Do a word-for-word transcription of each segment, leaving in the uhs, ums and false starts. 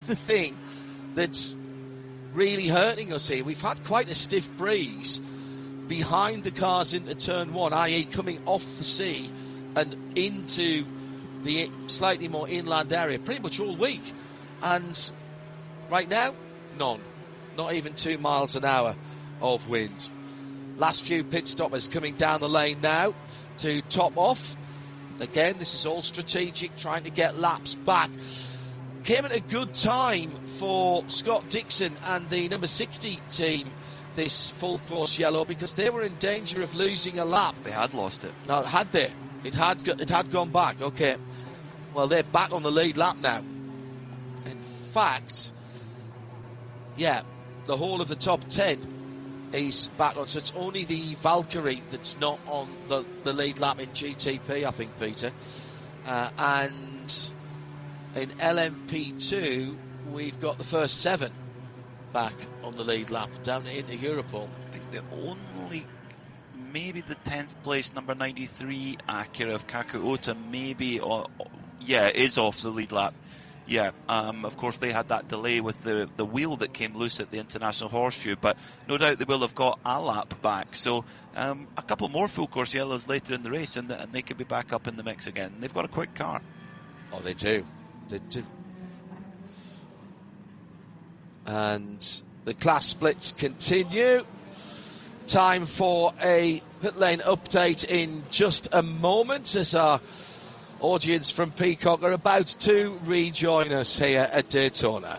the thing that's really hurting us here. We've had quite a stiff breeze behind the cars into turn one, that is coming off the sea and into the slightly more inland area pretty much all week. And right now, none. Not even two miles an hour of wind. Last few pit stoppers coming down the lane now to top off. Again, this is all strategic, trying to get laps back. Came at a good time for Scott Dixon and the number sixty team, this full course yellow, because they were in danger of losing a lap. They had lost it. No, had they? It had, it had gone back. Okay. Well, they're back on the lead lap now. In fact, yeah, the whole of the top ten is back on. So it's only the Valkyrie that's not on the, the lead lap in G T P, I think, Peter. Uh, and in L M P two, we've got the first seven back on the lead lap down into Europol. I think the only, maybe the tenth place, number ninety-three, Acura of Kaku Ota, maybe, or, yeah, is off the lead lap. Yeah, um, of course they had that delay with the, the wheel that came loose at the International Horseshoe, but no doubt they will have got a lap back. So um, a couple more full course yellows later in the race, and, and they could be back up in the mix again. They've got a quick car. Oh, they do. They do. And the class splits continue. Time for a pit lane update in just a moment as our audience from Peacock are about to rejoin us here at Daytona.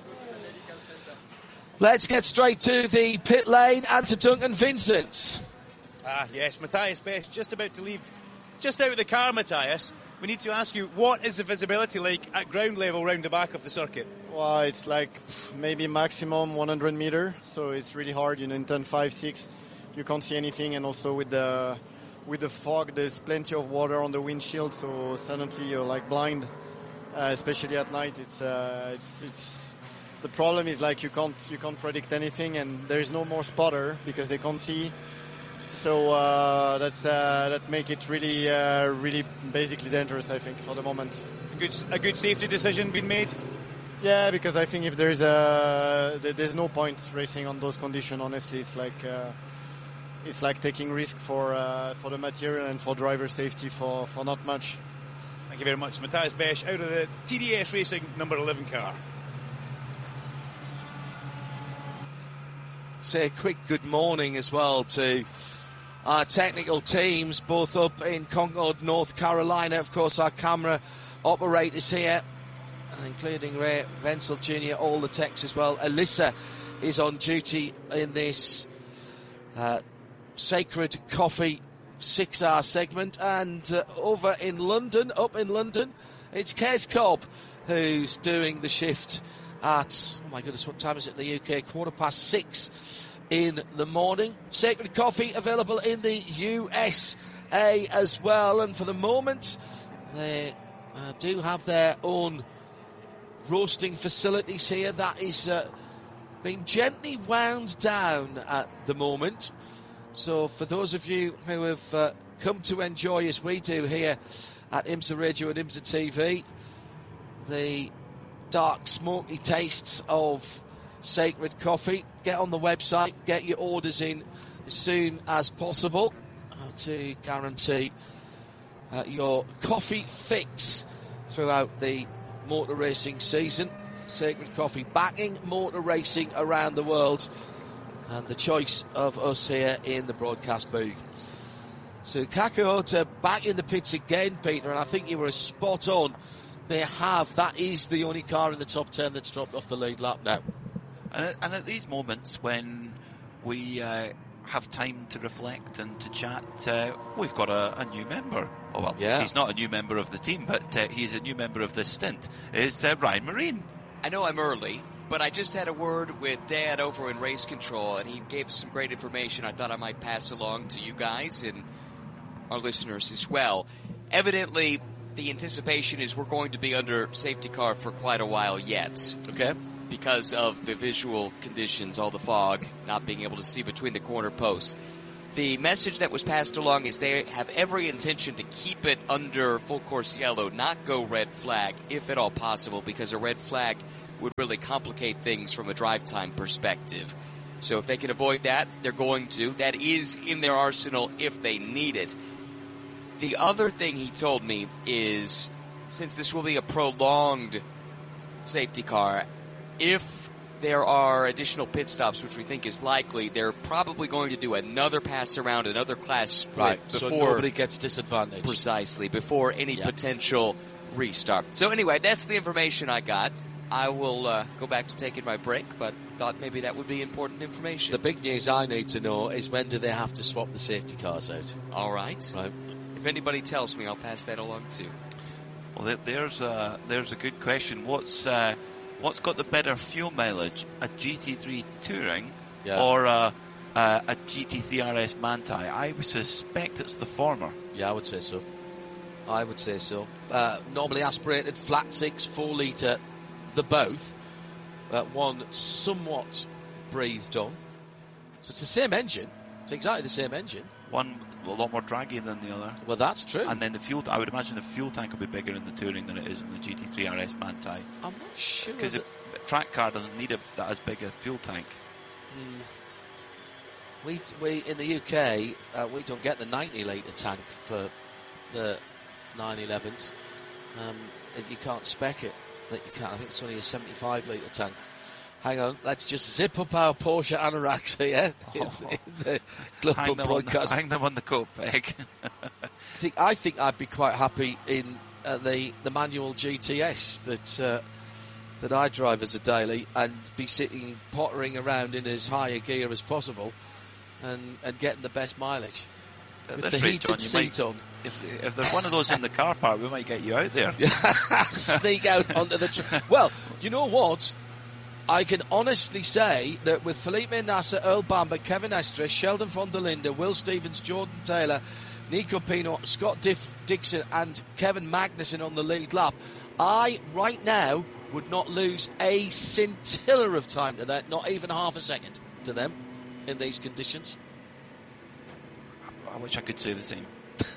Let's get straight to the pit lane and to Duncan Vincent. Ah, yes, Matthias Best just about to leave, just out of the car, Matthias. We need to ask you, what is the visibility like at ground level round the back of the circuit? Well, it's like maybe maximum one hundred meter, so it's really hard. You know, in turn five, six, you can't see anything, and also with the with the fog, there's plenty of water on the windshield, so suddenly you're like blind, uh, especially at night. It's uh, it's it's the problem is like you can't you can't predict anything, and there is no more spotter because they can't see. So uh, that's uh, that make it really, uh, really basically dangerous, I think, for the moment. A good, a good safety decision being made? Yeah, because I think if there's a, there's no point racing on those conditions. Honestly, it's like uh, it's like taking risk for uh, for the material and for driver safety for, for not much. Thank you very much, Matthias Besch, out of the T D S Racing number eleven car. Say a quick good morning as well to our technical teams, both up in Concord, North Carolina. Of course, our camera operators here, including Ray Wenzel Junior, all the techs as well. Alyssa is on duty in this uh, Sacred Coffee six-hour segment. And uh, over in London, up in London, it's Kes Cobb who's doing the shift at, oh my goodness, what time is it in the U K? Quarter past six in the morning. Sacred Coffee available in the U S A as well. And for the moment, they uh, do have their own roasting facilities here. That is uh, being gently wound down at the moment. So for those of you who have uh, come to enjoy, as we do here at IMSA Radio and IMSA T V, the dark, smoky tastes of Sacred Coffee, get on the website, get your orders in as soon as possible to guarantee uh, your coffee fix throughout the motor racing season. Sacred Coffee backing motor racing around the world, and the choice of us here in the broadcast booth. So Kaku Ota back in the pits again, Peter, and I think you were spot on. They have, that is the only car in the top ten that's dropped off the lead lap now. And at, and at these moments when we uh, have time to reflect and to chat, uh, we've got a, a new member. Oh, well, yeah. He's not a new member of the team, but uh, he's a new member of this stint. Is uh, Ryan Marine. I know I'm early, but I just had a word with Dad over in race control, and he gave some great information I thought I might pass along to you guys and our listeners as well. Evidently, the anticipation is we're going to be under safety car for quite a while yet. Okay. Because of the visual conditions, all the fog, not being able to see between the corner posts. The message that was passed along is they have every intention to keep it under full course yellow, not go red flag, if at all possible, because a red flag would really complicate things from a drive time perspective. So if they can avoid that, they're going to. That is in their arsenal if they need it. The other thing he told me is, since this will be a prolonged safety car, if there are additional pit stops, which we think is likely, they're probably going to do another pass around, another class split Right, before so nobody gets disadvantaged. Precisely, before any Yeah. potential restart. So anyway, that's the information I got. I will uh, go back to taking my break, but thought maybe that would be important information. The big news I need to know is when do they have to swap the safety cars out? All right. Right. If anybody tells me, I'll pass that along too. Well, there- there's a, there's a good question. What's uh, what's got the better fuel mileage, a G T three Touring Yeah. or a, a, a G T three R S Manti? I would suspect it's the former. Yeah, I would say so. I would say so. Uh, normally aspirated, flat six, four litre, the both. Uh, one somewhat breathed on. So it's the same engine. It's exactly the same engine. One a lot more draggy than the other. Well, that's true. And then the fuel, I would imagine the fuel tank will be bigger in the Touring than it is in the G T three R S Manti. I'm not sure. Because a that- track car doesn't need a, that as big a fuel tank. We, we in the U K, uh, we don't get the ninety litre tank for the nine elevens. Um, you can't spec it. That you can't. I think it's only a seventy-five litre tank. Hang on, let's just zip up our Porsche anoraks here in, in the global Hang them, on the, broadcast. hang them on the coat peg. I think, I think I'd be quite happy in uh, the the manual G T S that uh, that I drive as a daily, and be sitting pottering around in as high a gear as possible, and and getting the best mileage At with this the rate, heated John, you seat might- on. If, if there's one of those in the car park, we might get you out there. Sneak out onto the. Tr- well, you know what? I can honestly say that with Felipe Nasser, Earl Bamber, Kevin Estres, Sheldon von der Linde, Will Stevens, Jordan Taylor, Nico Pino, Scott Diff- Dixon and Kevin Magnussen on the lead lap, I, right now, would not lose a scintilla of time to that, not even half a second to them in these conditions. I wish I could say the same.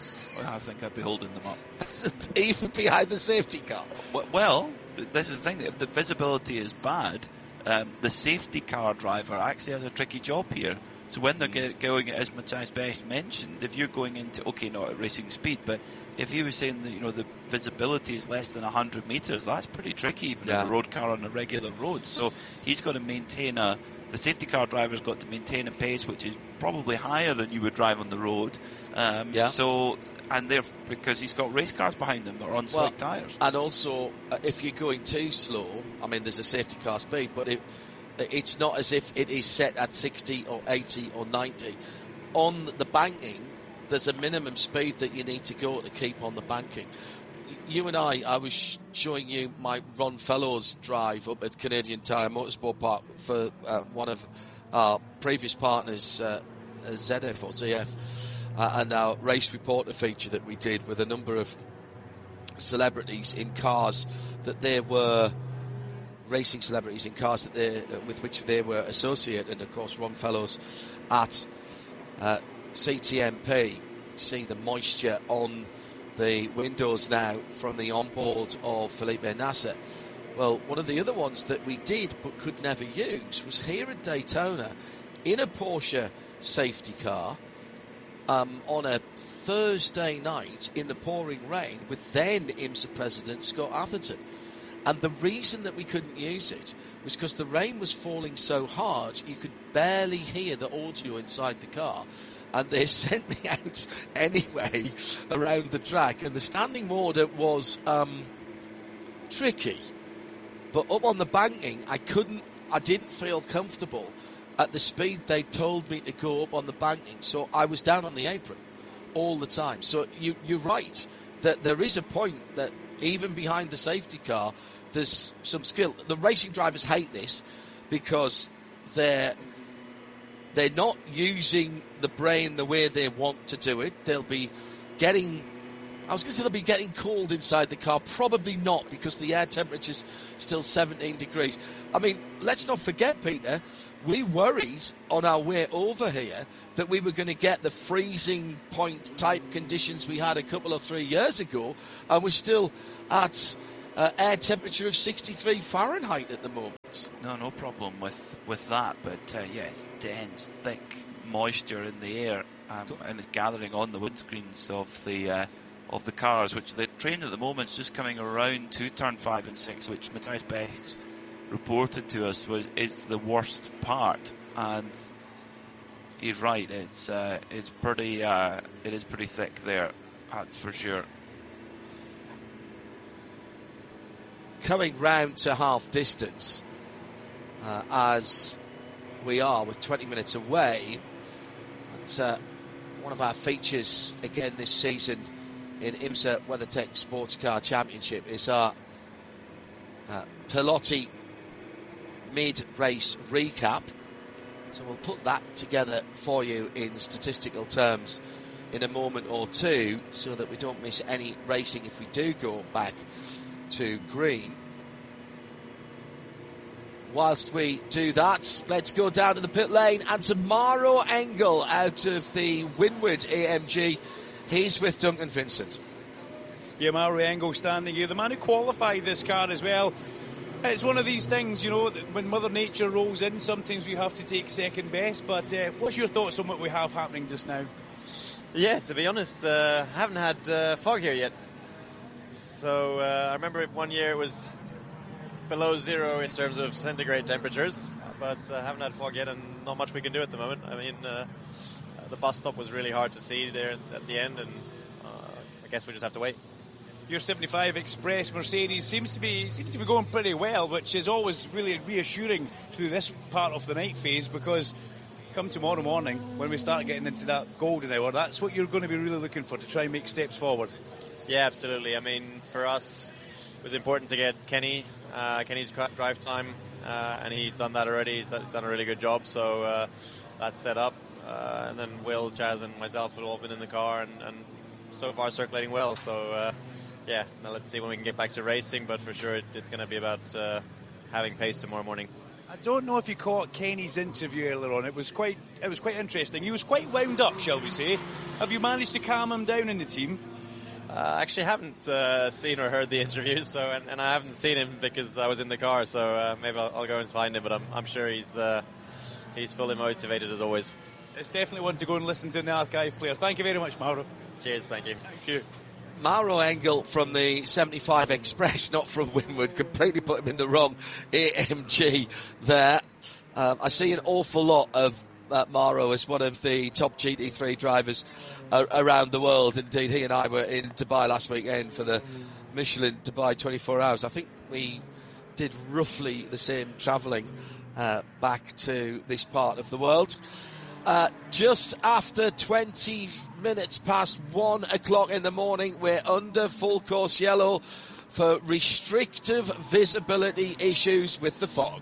I think I'd be holding them up. Even behind the safety car. Well, this is the thing. If the visibility is bad, um, the safety car driver actually has a tricky job here. So when they're get, going, as Matthias Best mentioned, if you're going into, okay, not at racing speed, but if he was saying that, you know, the visibility is less than one hundred metres, that's pretty tricky even Yeah. in a road car on a regular road. So he's got to maintain a, the safety car driver's got to maintain a pace which is probably higher than you would drive on the road. Um, Yeah. So, and they're, because he's got race cars behind them that are on slick tyres. And also, uh, if you're going too slow, I mean, there's a safety car speed, but it, it's not as if it is set at sixty or eighty or ninety. On the banking, there's a minimum speed that you need to go to keep on the banking. You and I, I was showing you my Ron Fellows drive up at Canadian Tire Motorsport Park for uh, one of our previous partners, uh, Z F or Z F. Uh, and our race reporter feature that we did with a number of celebrities in cars that they were racing celebrities in cars that they uh, with which they were associated, and of course Ron Fellows at uh, C T M P. See the moisture on the windows now from the onboard of Felipe Nasser. Well, one of the other ones that we did but could never use was here at Daytona in a Porsche safety car. Um, on a Thursday night in the pouring rain with then IMSA President Scott Atherton. And the reason that we couldn't use it was because the rain was falling so hard you could barely hear the audio inside the car. And they sent me out anyway around the track. And the standing order was um, tricky. But up on the banking, I couldn't, I didn't feel comfortable at the speed they told me to go up on the banking, so I was down on the apron all the time. So you, you're right that there is a point that even behind the safety car, there's some skill. The racing drivers hate this because they're they're not using the brain the way they want to do it. They'll be getting, I was going to say they'll be getting cold inside the car. Probably not, because the air temperature's still seventeen degrees. I mean, let's not forget, Peter, we worried on our way over here that we were going to get the freezing point type conditions we had a couple or three years ago, and we're still at uh, air temperature of sixty-three Fahrenheit at the moment. No, no problem with, with that, but uh, yeah, it's dense, thick moisture in the air, um, and it's gathering on the windscreens of the uh, of the cars, which the train at the moment is just coming around to turn five and six, which Matthias Bech reported to us was is the worst part, and he's right. It's uh, it's pretty uh, it is pretty thick there, that's for sure. Coming round to half distance, uh, as we are with twenty minutes away. It's uh, one of our features again this season in IMSA WeatherTech Sports Car Championship is our uh, Pelotti mid-race recap. So we'll put that together for you in statistical terms in a moment or two, so that we don't miss any racing if we do go back to green. Whilst we do that, let's go down to the pit lane and to Maro Engel out of the Winward A M G. He's with Duncan Vincent. Yeah, Maro Engel standing here, the man who qualified this car as well. It's one of these things, you know, that when Mother Nature rolls in, sometimes we have to take second best. But uh, what's your thoughts on what we have happening just now? Yeah, to be honest, uh, I haven't had uh, fog here yet. So uh, I remember one year it was below zero in terms of centigrade temperatures, but I uh, haven't had fog yet, and not much we can do at the moment. I mean, uh, the bus stop was really hard to see there at the end, and uh, I guess we just have to wait. Your seventy-five Express Mercedes seems to be seems to be going pretty well, which is always really reassuring through this part of the night phase, because come tomorrow morning when we start getting into that golden hour, that's what you're going to be really looking for, to try and make steps forward. Yeah, absolutely. I mean, for us, it was important to get Kenny, uh, Kenny's drive time, uh, and he's done that already. He's done a really good job, so uh, that's set up. Uh, and then Will, Chaz, and myself have all been in the car, and, and so far circulating well. So, uh, yeah, now let's see when we can get back to racing, but for sure it's, it's going to be about uh, having pace tomorrow morning. I don't know if you caught Kenny's interview earlier on. It was quite it was quite interesting. He was quite wound up, shall we say. Have you managed to calm him down in the team? Uh, I actually haven't uh, seen or heard the interview, so and, and I haven't seen him because I was in the car, so uh, maybe I'll, I'll go and find him, but I'm, I'm sure he's uh, he's fully motivated as always. It's definitely one to go and listen to in the archive player. Thank you very much, Mauro. Cheers, thank you. Thank you. Maro Engel from the seventy-five Express, not from Winward, completely put him in the wrong A M G there. Um, I see an awful lot of uh, Maro as one of the top G T three drivers uh, around the world. Indeed, he and I were in Dubai last weekend for the Michelin Dubai twenty-four hours. I think we did roughly the same travelling uh, back to this part of the world. Uh, just after twenty minutes past one o'clock in the morning, we're under full course yellow for restrictive visibility issues with the fog.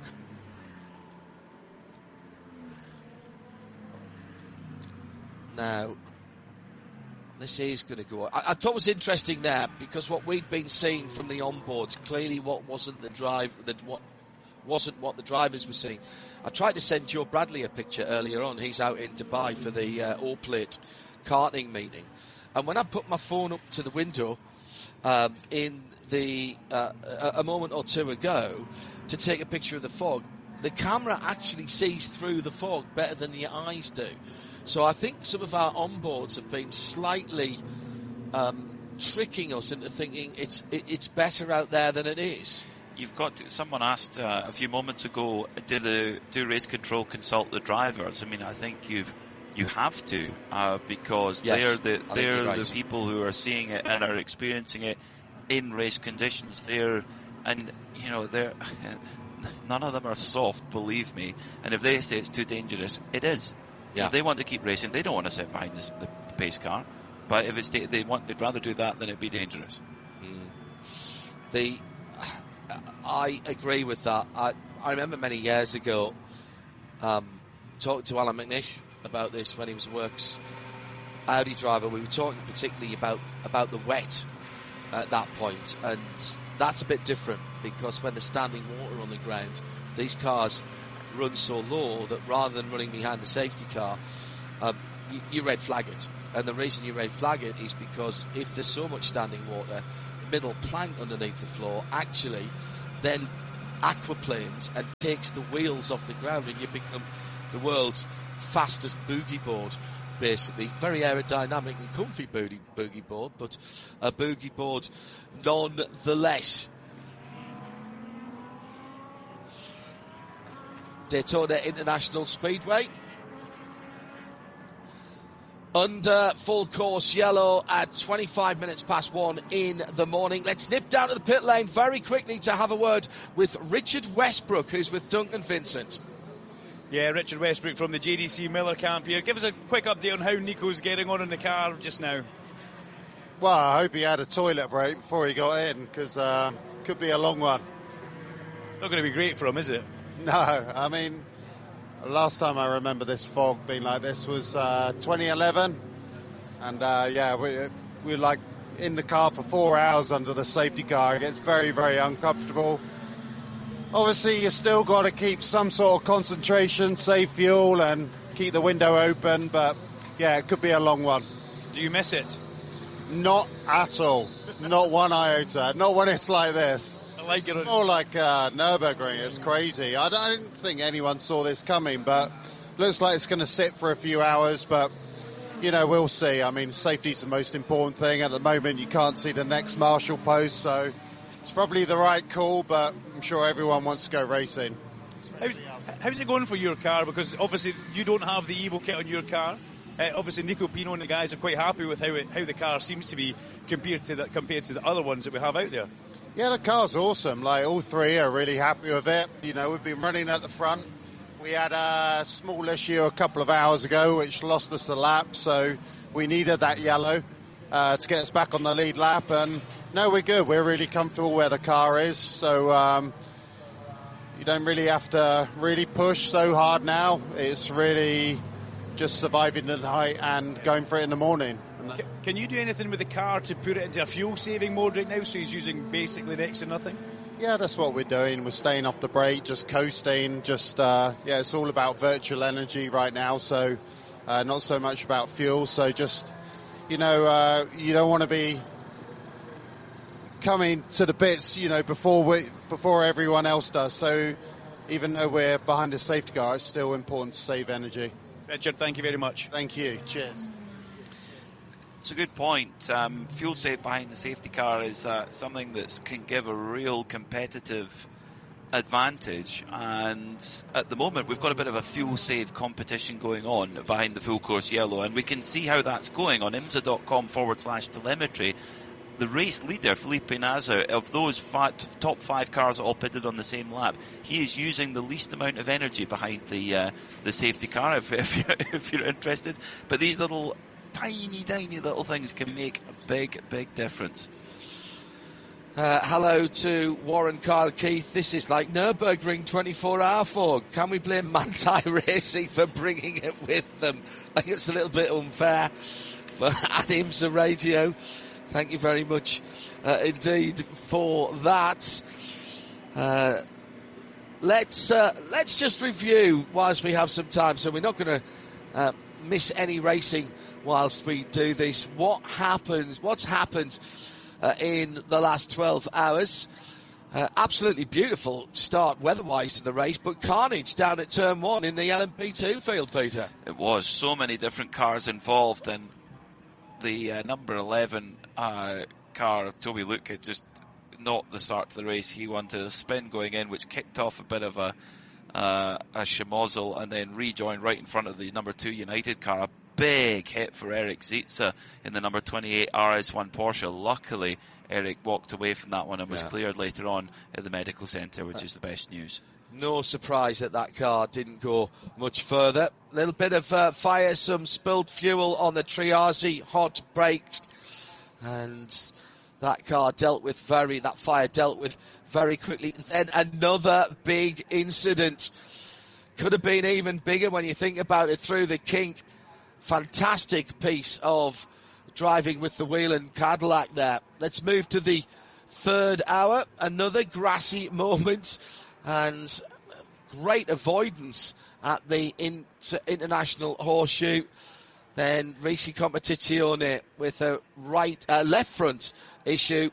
Now, this is going to go on. I, I thought it was interesting there, because what we'd been seeing from the onboards, clearly what wasn't the drive, that what wasn't what the drivers were seeing. I tried to send Joe Bradley a picture earlier on. He's out in Dubai for the uh, all-plate karting meeting. And when I put my phone up to the window um, in the uh, a, a moment or two ago to take a picture of the fog, the camera actually sees through the fog better than your eyes do. So I think some of our onboards have been slightly um, tricking us into thinking it's it, it's better out there than it is. You've got to, someone asked uh, a few moments ago, do the do race control consult the drivers? I mean, I think you've you have to uh, because yes, they're the they're right. the people who are seeing it and are experiencing it in race conditions. They're and you know they're none of them are soft, believe me. And if they say it's too dangerous, it is. Yeah. If they want to keep racing, they don't want to sit behind this, the pace car. But if it's they want, they'd rather do that than it be dangerous. Mm. The I agree with that. I, I remember many years ago um, talking to Alan McNish about this when he was a Works Audi driver. We were talking particularly about, about the wet at that point, and that's a bit different because when there's standing water on the ground, these cars run so low that rather than running behind the safety car, um, you, you red flag it. And the reason you red flag it is because if there's so much standing water, middle plank underneath the floor actually then aquaplanes and takes the wheels off the ground, and you become the world's fastest boogie board, basically. Very aerodynamic and comfy boogie, boogie board, but a boogie board nonetheless. Daytona International Speedway. Under full course yellow at twenty-five minutes past one in the morning. Let's nip down to the pit lane very quickly to have a word with Richard Westbrook, who's with Duncan Vincent. Yeah, Richard Westbrook from the J D C Miller camp here. Give us a quick update on how Nico's getting on in the car just now. Well, I hope he had a toilet break before he got in, because uh, could be a long one. Not going to be great for him, is it? No, I mean, last time I remember this fog being like this was uh, twenty eleven, and uh, yeah, we, we were like in the car for four hours under the safety car. It gets very, very uncomfortable. Obviously, you still got to keep some sort of concentration, save fuel, and keep the window open, but yeah, it could be a long one. Do you miss it? Not at all. Not one iota. Not when it's like this. I like it. More like uh, Nürburgring. It's crazy. I don't think anyone saw this coming, but looks like it's going to sit for a few hours. But, you know, we'll see. I mean, safety's the most important thing. At the moment, you can't see the next marshal post, so it's probably the right call, but I'm sure everyone wants to go racing. How's, how's it going for your car? Because obviously you don't have the Evo kit on your car. Uh, obviously, Nico Pino and the guys are quite happy with how it, how the car seems to be compared to the, compared to the other ones that we have out there. Yeah, the car's awesome. Like, all three are really happy with it. You know, we've been running at the front. We had a small issue a couple of hours ago, which lost us the lap, so we needed that yellow uh, to get us back on the lead lap. And no, we're good. We're really comfortable where the car is, so um, you don't really have to really push so hard now. It's really just surviving the night and going for it in the morning. Can you do anything with the car to put it into a fuel-saving mode right now, so he's using basically next to nothing? Yeah, that's what we're doing. We're staying off the brake, just coasting, just, uh, yeah, it's all about virtual energy right now, so uh, not so much about fuel. So just, you know, uh, you don't want to be coming to the bits, you know, before we, before everyone else does. So even though we're behind the safety car, it's still important to save energy. Richard, thank you very much. Thank you. Cheers. It's a good point. Um, fuel save behind the safety car is uh, something that can give a real competitive advantage, and at the moment we've got a bit of a fuel save competition going on behind the full course yellow, and we can see how that's going on imsa.com forward slash telemetry. The race leader, Felipe Nasr, of those five, top five cars all pitted on the same lap, he is using the least amount of energy behind the uh, the safety car, if, if, you're, if you're interested. But these little tiny, tiny little things can make a big, big difference. Uh, hello to Warren Kyle Keith. This is like Nürburgring twenty-four hour fog. Can we blame Manthey Racing for bringing it with them? I think it's a little bit unfair. But at IMSA Radio, thank you very much uh, indeed for that. Uh, let's uh, let's just review whilst we have some time, so we're not going to uh, miss any racing whilst we do this. What happens? What's happened uh, in the last twelve hours? Uh, absolutely beautiful start weather-wise to the race, but carnage down at turn one in the L M P two field, Peter. It was so many different cars involved, and the uh, number eleven uh, car, Toby Luke, just not the start to the race. He wanted a spin going in, which kicked off a bit of a uh, a schmozzle, and then rejoined right in front of the number two United car. A big hit for Eric Zietze in the number twenty-eight R S one Porsche. Luckily, Eric walked away from that one and was yeah. cleared later on at the medical centre, which is the best news. No surprise that that car didn't go much further. A little bit of uh, fire, some spilled fuel on the Triazi hot brakes, and that car dealt with very, that fire dealt with very quickly. Then another big incident. Could have been even bigger when you think about it, through the kink. Fantastic piece of driving with the Whelen Cadillac there. Let's move to the third hour. Another grassy moment and great avoidance at the inter- International Horseshoe. Then Ricci Competizione with a right, uh, left front issue.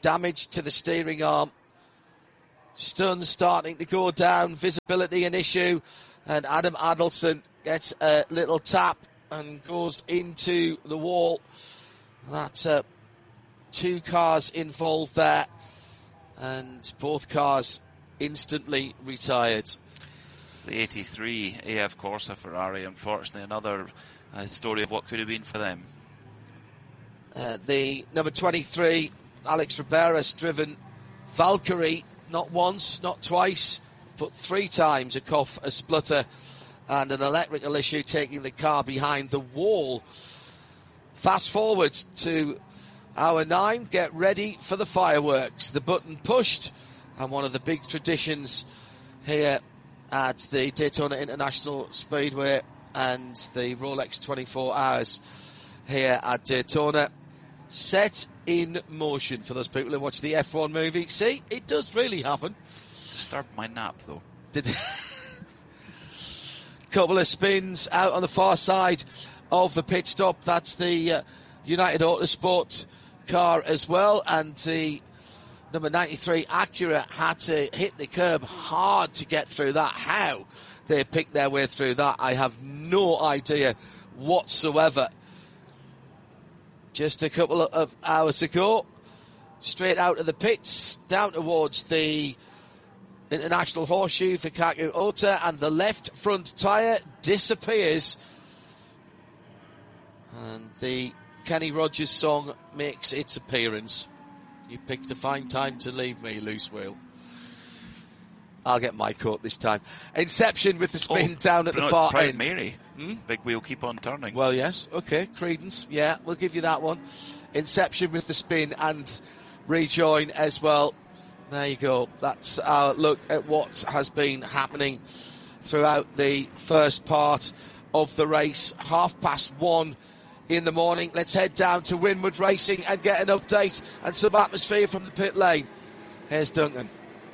damage to the steering arm. Stuns starting to go down, visibility an issue, and Adam Adelson gets a little tap and goes into the wall. That's uh, two cars involved there, and both cars instantly retired. The eighty-three A F Corsa Ferrari, unfortunately, another uh, story of what could have been for them. Uh, the number twenty-three, Alex Riberas, driven Valkyrie, not once, not twice, but three times, a cough, a splutter, and an electrical issue taking the car behind the wall. Fast forward to hour nine, get ready for the fireworks. The button pushed, and one of the big traditions here at the Daytona International Speedway and the Rolex twenty-four hours here at Daytona set in motion. For those people who watch the F one movie, see, it does really happen. Disturbed my nap, though. Did couple of spins out on the far side of the pit stop. That's the uh, United Autosport car as well, and the number ninety-three Acura had to hit the curb hard to get through that. How they picked their way through that, I have no idea whatsoever. Just a couple of hours ago, straight out of the pits, down towards the International Horseshoe for Kaku Ota, and the left front tyre disappears. And the Kenny Rogers song makes its appearance. You picked a fine time to leave me, loose wheel. I'll get my coat this time. Inception with the spin oh, down at the no, far Proud end. Mary. Hmm? Big wheel keep on turning. Well, yes. Okay, Credence. Yeah, we'll give you that one. Inception with the spin and rejoin as well. There you go. That's our look at what has been happening throughout the first part of the race. Half past one in the morning. Let's head down to Winwood Racing and get an update and some atmosphere from the pit lane. Here's Duncan.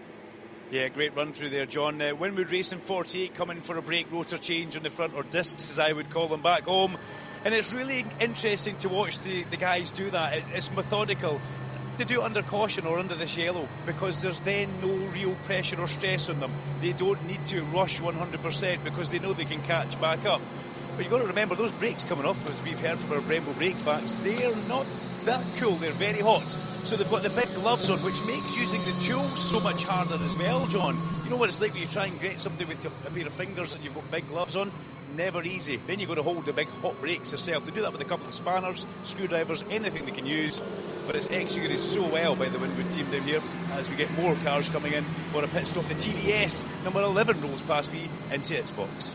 Yeah, great run through there, John. Uh, Winwood Racing forty-eight coming for a brake rotor change on the front, or discs as I would call them, back home. And it's really interesting to watch the, the guys do that. It, it's methodical. They do it under caution or under this yellow, because there's then no real pressure or stress on them. They don't need to rush one hundred percent because they know they can catch back up. But you've got to remember, those brakes coming off, as we've heard from our Brembo brake facts, they're not that cool. They're very hot. So they've got the big gloves on, which makes using the tools so much harder as well, John. You know what it's like when you try and grate something with your, a pair of fingers and you've got big gloves on? Never easy. Then you've got to hold the big hot brakes yourself. They do that with a couple of spanners, screwdrivers, anything they can use. But it's executed so well by the Winwood team down here as we get more cars coming in for a pit stop. The T D S number eleven rolls past me into its box.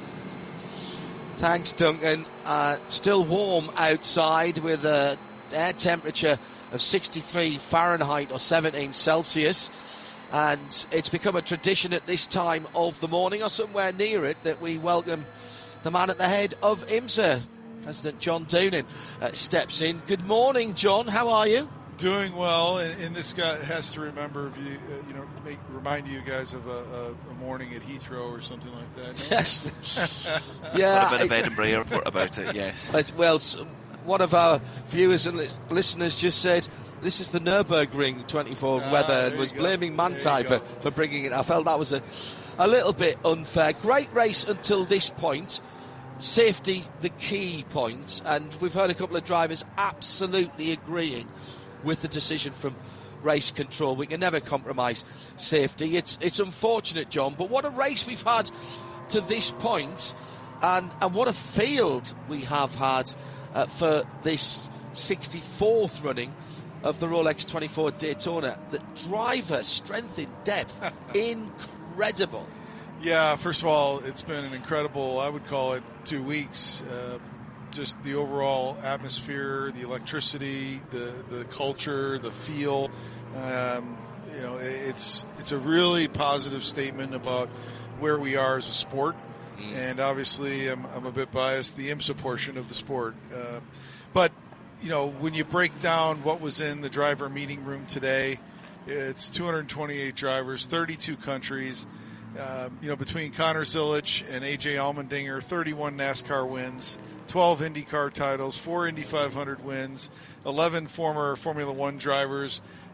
Thanks, Duncan. Uh, still warm outside with a air temperature of sixty-three Fahrenheit or seventeen Celsius. And it's become a tradition at this time of the morning, or somewhere near it, that we welcome the man at the head of IMSA. President John Doonan uh, steps in. Good morning, John. How are you? Doing well, and, and this guy has to remember, if you uh, you know, make, remind you guys of a, a, a morning at Heathrow or something like that. Yes. Yeah. Got a bit of Edinburgh Airport about it, yes. It, well, one of our viewers and listeners just said this is the Nürburgring twenty-four ah, weather, and was go. blaming Manthey for, for bringing it. I felt that was a, a little bit unfair. Great race until this point. Safety, the key point, and we've heard a couple of drivers absolutely agreeing with the decision from race control. We can never compromise safety. It's it's unfortunate, John, but what a race we've had to this point, and, and what a field we have had uh, for this sixty-fourth running of the Rolex twenty-four Daytona. The driver strength in depth, incredible. Yeah, first of all, it's been an incredible, I would call it, two weeks. Uh, just the overall atmosphere, the electricity, the, the culture, the feel. Um, you know, it's it's a really positive statement about where we are as a sport. Mm. And obviously, I'm, I'm a bit biased, the IMSA portion of the sport. Uh, but, you know, when you break down what was in the driver meeting room today, it's two hundred twenty-eight drivers, thirty-two countries. Uh, you know, between Connor Zilich and A J Allmendinger, thirty-one NASCAR wins, twelve IndyCar titles, four Indy five hundred wins, eleven former Formula One drivers.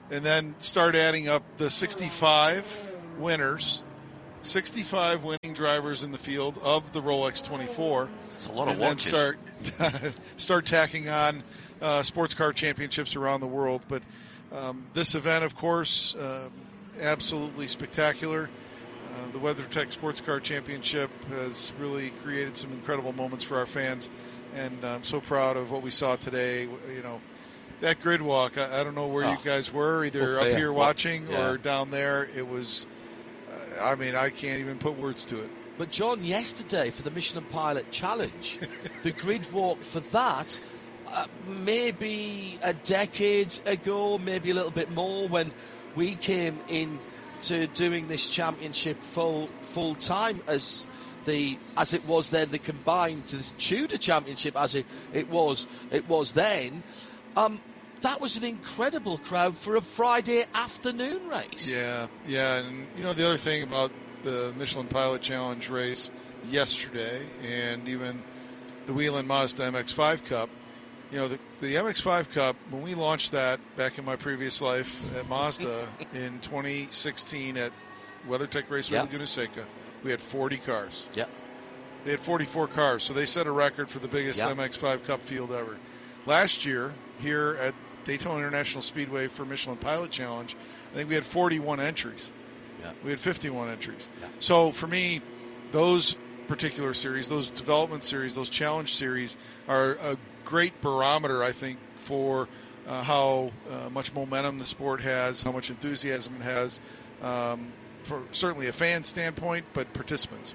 and then start adding up the sixty-five winners, sixty-five winning drivers in the field of the Rolex twenty-four. It's a lot of and then watches. start start tacking on uh, sports car championships around the world. But um, this event, of course, uh, absolutely spectacular. Uh, the WeatherTech Sports Car Championship has really created some incredible moments for our fans, and I'm so proud of what we saw today. You know, that grid walk, I, I don't know where Oh. you guys were, either Up up there. here watching Yeah. or down there. It was, uh, I mean, I can't even put words to it. But John, yesterday for the Michelin Pilot Challenge, the grid walk for that, uh, maybe a decade ago, maybe a little bit more, when we came in to doing this championship full full time as the as it was then, the combined the Tudor Championship as it, it was it was then. Um, that was an incredible crowd for a Friday afternoon race. Yeah, yeah, and you know the other thing about the Michelin Pilot Challenge race yesterday, and even the Whelen Mazda M X five Cup, you know, the, the M X five Cup, when we launched that back in my previous life at Mazda in twenty sixteen at WeatherTech Raceway Yeah. Laguna Seca, we had forty cars. Yeah. They had forty-four cars, so they set a record for the biggest Yeah. M X five Cup field ever. Last year, here at Daytona International Speedway for Michelin Pilot Challenge, I think we had forty-one entries. Yeah. We had fifty-one entries. Yeah. So for me, those particular series, those development series, those challenge series are a great barometer, I think, for uh, how uh, much momentum the sport has, how much enthusiasm it has, um, for certainly a fan standpoint, but participants.